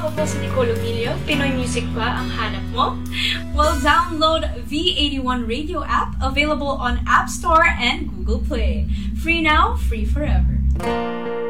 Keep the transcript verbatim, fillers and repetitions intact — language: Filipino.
Ako po si Nicole Ogilio. Pinoy music ba ang hanap mo? Well, download V eighty-one Radio app, available on App Store and Google Play. Free now, free forever.